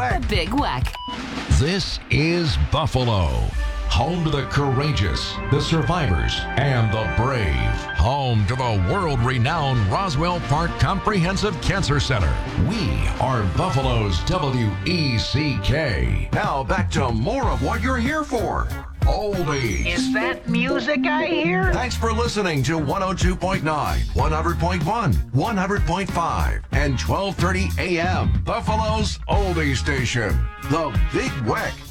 Weck. The Big Weck. This is Buffalo, home to the courageous, the survivors, and the brave. Home to the world-renowned Roswell Park Comprehensive Cancer Center. We are Buffalo's WECK. Now back to more of what you're here for. Oldies. Is that music I hear? Thanks for listening to 102.9, 100.1, 100.5, and 1230 AM, Buffalo's Oldie Station. The Big Weck.